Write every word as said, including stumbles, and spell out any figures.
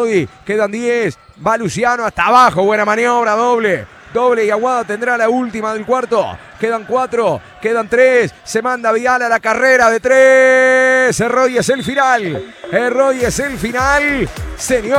Rodi. Quedan diez. Va Luciano hasta abajo. Buena maniobra, doble. Doble y Aguada tendrá la última del cuarto. Quedan cuatro, quedan tres. Se manda Vial a la carrera de tres. El Rodi es el final. El Rodi es el final. Señor.